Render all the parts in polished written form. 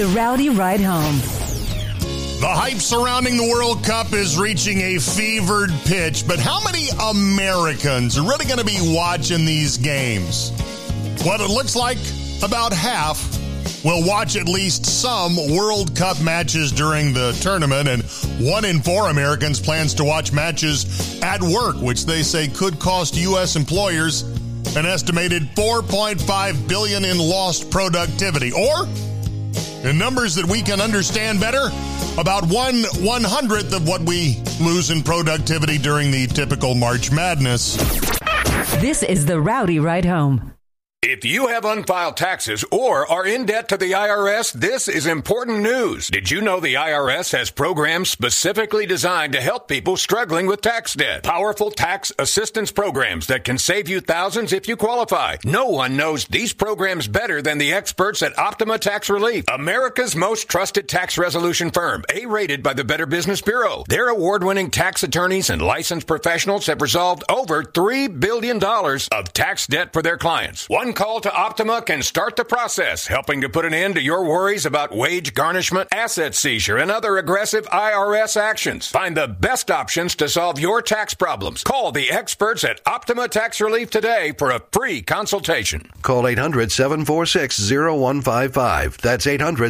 The Rowdy Ride Home. The hype surrounding the World Cup is reaching a fevered pitch, but how many Americans are really going to be watching these games? Well, it looks like about half will watch at least some World Cup matches during the tournament, and 1 in 4 Americans plans to watch matches at work, which they say could cost U.S. employers an estimated $4.5 billion in lost productivity, or in numbers that we can understand better, about 1/100th of what we lose in productivity during the typical March Madness. This is the Rowdy Ride Home. If you have unfiled taxes or are in debt to the IRS, this is important news. Did you know the IRS has programs specifically designed to help people struggling with tax debt? Powerful tax assistance programs that can save you thousands if you qualify. No one knows these programs better than the experts at Optima Tax Relief, America's most trusted tax resolution firm, A-rated by the Better Business Bureau. Their award-winning tax attorneys and licensed professionals have resolved over $3 billion of tax debt for their clients. One call to Optima can start the process, helping to put an end to your worries about wage garnishment, asset seizure, and other aggressive IRS actions. Find the best options to solve your tax problems. Call the experts at Optima Tax Relief today for a free consultation. Call 800-746-0155. That's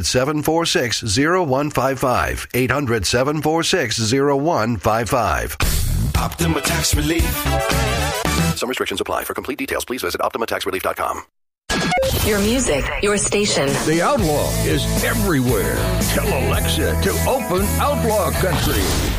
800-746-0155. 800-746-0155. Optima Tax Relief. Some restrictions apply. For complete details, please visit OptimaTaxRelief.com. Your music, your station. The Outlaw is everywhere. Tell Alexa to open Outlaw Country.